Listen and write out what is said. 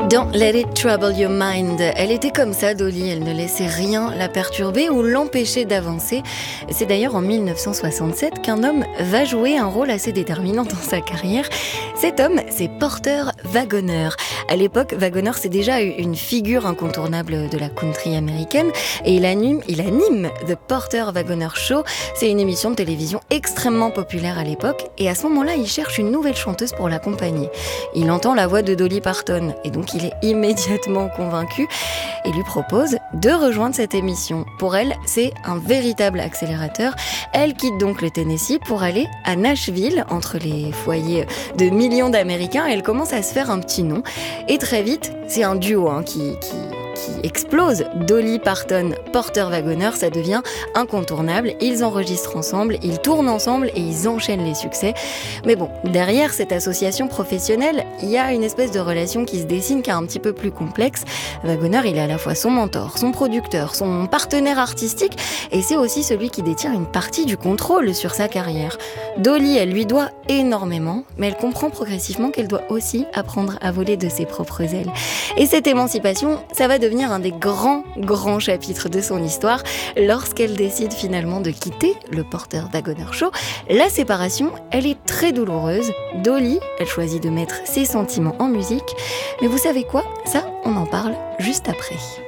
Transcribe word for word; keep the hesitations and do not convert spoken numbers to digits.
Don't let it trouble your mind. Elle était comme ça, Dolly. Elle ne laissait rien la perturber ou l'empêcher d'avancer. C'est d'ailleurs en dix-neuf cent soixante-sept qu'un homme va jouer un rôle assez déterminant dans sa carrière. Cet homme, c'est Porter Wagoner. À l'époque, Wagoner, c'est déjà une figure incontournable de la country américaine et il anime, il anime The Porter Wagoner Show. C'est une émission de télévision extrêmement populaire à l'époque et à ce moment-là, il cherche une nouvelle chanteuse pour l'accompagner. Il entend la voix de Dolly Parton et donc il est immédiatement convaincu et lui propose de rejoindre cette émission. Pour elle, c'est un véritable accélérateur. Elle quitte donc le Tennessee pour aller à Nashville, entre les foyers de millions d'Américains. Elle commence à se faire un petit nom. Et très vite, c'est un duo hein, qui... qui qui explose. Dolly Parton, Porter Wagoner, ça devient incontournable. Ils enregistrent ensemble, ils tournent ensemble et ils enchaînent les succès. Mais bon, derrière cette association professionnelle, il y a une espèce de relation qui se dessine qui est un petit peu plus complexe. Wagoner, il est à la fois son mentor, son producteur, son partenaire artistique et c'est aussi celui qui détient une partie du contrôle sur sa carrière. Dolly, elle lui doit énormément, mais elle comprend progressivement qu'elle doit aussi apprendre à voler de ses propres ailes. Et cette émancipation, ça va devenir un des grands, grands chapitres de son histoire lorsqu'elle décide finalement de quitter le Porter Wagoner Show. La séparation, elle est très douloureuse. Dolly, elle choisit de mettre ses sentiments en musique. Mais vous savez quoi ? Ça, on en parle juste après.